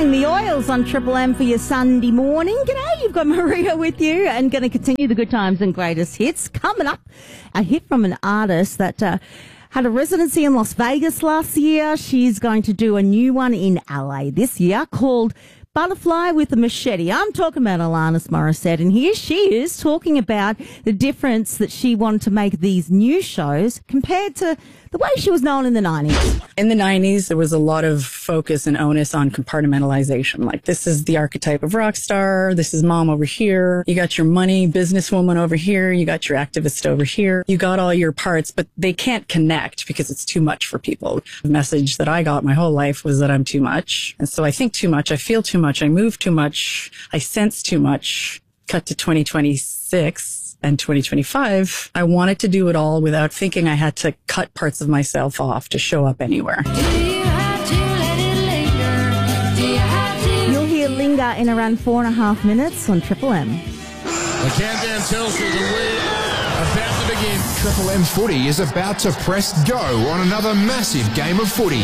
playing the Oils on Triple M for your Sunday morning. G'day, you've got Maria with you and going to continue the good times and greatest hits. Coming up, a hit from an artist that had a residency in Las Vegas last year. She's going to do a new one in LA this year called Butterfly with a Machete. I'm talking about Alanis Morissette, and here she is talking about the difference that she wanted to make these new shows compared to the way she was known in the 90s. In the 90s, there was a lot of focus and onus on compartmentalization. Like, this is the archetype of rock star. This is mom over here. You got your money businesswoman over here. You got your activist over here. You got all your parts, but they can't connect because it's too much for people. The message that I got my whole life was that I'm too much. And so I think too much. I feel too much. I move too much. I sense too much. Cut to 2026. And 2025, I wanted to do it all without thinking I had to cut parts of myself off to show up anywhere. You'll hear Linger in around 4.5 minutes on Triple M. The countdown tells you that we're about to begin. Triple M Footy is about to press go on another massive game of footy.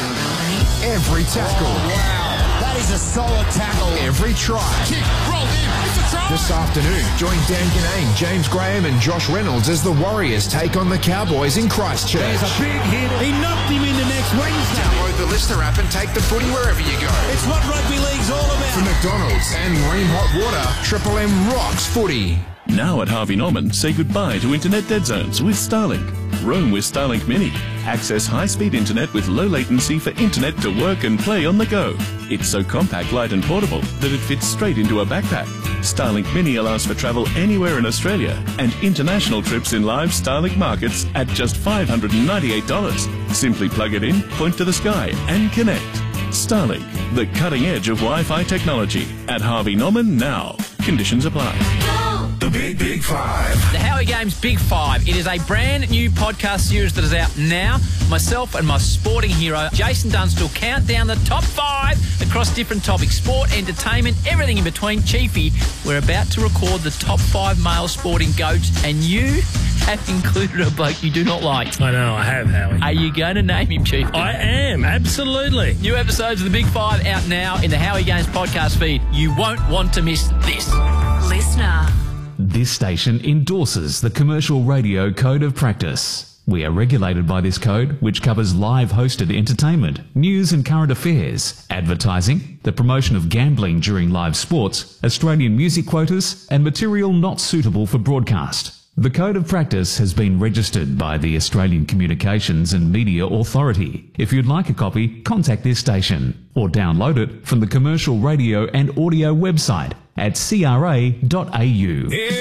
Every tackle. Wow, that is a solid tackle. Every try. Kick, roll in, it's a try. This afternoon, join Dan Ganane, James Graham and Josh Reynolds as the Warriors take on the Cowboys in Christchurch. There's a big hit. He knocked him into next Wednesday. Download the Listener app and take the footy wherever you go. It's what rugby league's all about. From McDonald's and Marine Hot Water, Triple M rocks footy. Now at Harvey Norman, say goodbye to internet dead zones with Starlink. Roam with Starlink Mini. Access high-speed internet with low latency for internet to work and play on the go. It's so compact, light and portable that it fits straight into a backpack. Starlink Mini allows for travel anywhere in Australia and international trips in live Starlink markets at just $598. Simply plug it in, point to the sky and connect. Starlink, the cutting edge of Wi-Fi technology. At Harvey Norman now. Conditions apply. The Big Five. The Howie Games Big Five. It is a brand new podcast series that is out now. Myself and my sporting hero, Jason Dunstall, count down the top 5 across different topics. Sport, entertainment, everything in between. Chiefy, we're about to record the top 5 male sporting goats, and you have included a bloke you do not like. I know, I have, Howie. Are you going to name him, Chief? I am, absolutely. New episodes of the Big Five out now in the Howie Games podcast feed. You won't want to miss this. Listener. This station endorses the Commercial Radio Code of Practice. We are regulated by this code, which covers live hosted entertainment, news and current affairs, advertising, the promotion of gambling during live sports, Australian music quotas, and material not suitable for broadcast. The Code of Practice has been registered by the Australian Communications and Media Authority. If you'd like a copy, contact this station or download it from the Commercial Radio and Audio website at cra.au.